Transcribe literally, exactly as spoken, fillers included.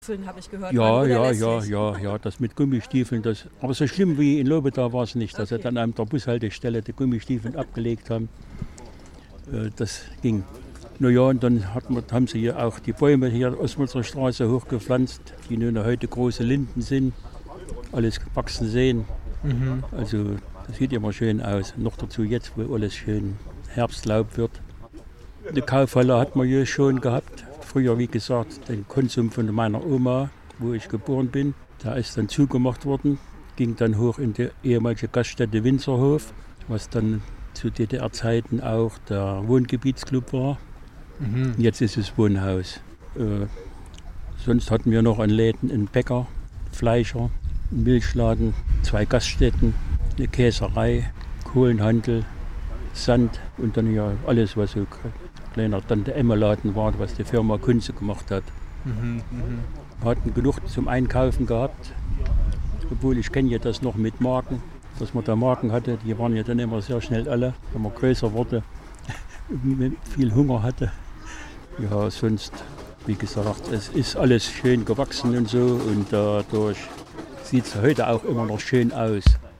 Habe ich gehört. Ja, ja, ja, ja, ja, das mit Gummistiefeln, das, aber so schlimm wie in Lobeda war es nicht, dass okay. sie dann an der Bushaltestelle die Gummistiefel abgelegt haben. Äh, das ging. Na ja, und dann hat man, haben sie hier auch die Bäume hier aus unserer Straße hochgepflanzt, die nun heute große Linden sind, alles gewachsen sehen. Mhm. Also das sieht immer schön aus. Noch dazu jetzt, wo alles schön Herbstlaub wird. Eine Kaufhalle hat man hier schon gehabt. Früher, wie gesagt, den Konsum von meiner Oma, wo ich geboren bin. Da ist dann zugemacht worden, ging dann hoch in die ehemalige Gaststätte Winzerhof, was dann zu D D R-Zeiten auch der Wohngebietsclub war. Mhm. Jetzt ist es Wohnhaus. Äh, sonst hatten wir noch an Läden einen Bäcker, Fleischer, einen Milchladen, zwei Gaststätten, eine Käserei, Kohlenhandel, Sand und dann ja alles, was so kleiner Tante-Emma-Laden war, was die Firma Kunze gemacht hat. Mhm, mh. Wir hatten genug zum Einkaufen gehabt, obwohl ich kenne ja das noch mit Marken, dass man da Marken hatte, die waren ja dann immer sehr schnell alle, wenn man größer wurde, viel Hunger hatte. Ja, sonst, wie gesagt, es ist alles schön gewachsen und so und dadurch sieht es heute auch immer noch schön aus.